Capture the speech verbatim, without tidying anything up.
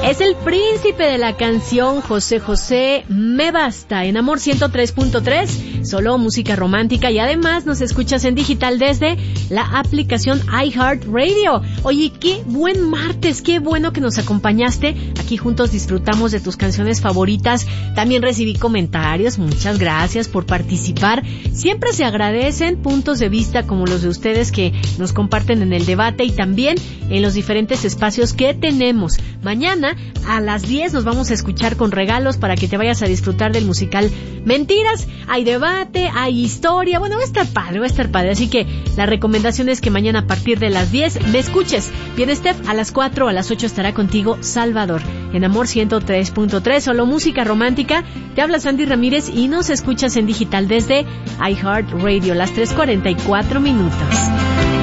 Es el príncipe de la canción, José José, Me Basta, en Amor ciento tres punto tres, solo música romántica, y además nos escuchas en digital desde la aplicación iHeartRadio. Oye, qué buen martes, qué bueno que nos acompañaste. Aquí juntos disfrutamos de tus canciones favoritas. También recibí comentarios, muchas gracias por participar. Siempre se agradecen puntos de vista como los de ustedes que nos comparten en el debate y también en los diferentes espacios que tenemos. Mañana a las diez nos vamos a escuchar con regalos para que te vayas a disfrutar del musical Mentiras. Hay debate, hay historia, bueno, va a estar padre, va a estar padre, así que la recomendación es que mañana a partir de las diez me escuches. Bien, Steph, a las cuatro o a las ocho estará contigo Salvador en Amor ciento tres punto tres, solo música romántica. Te habla Sandy Ramírez y nos escuchas en digital desde iHeartRadio, las tres cuarenta y cuatro minutos.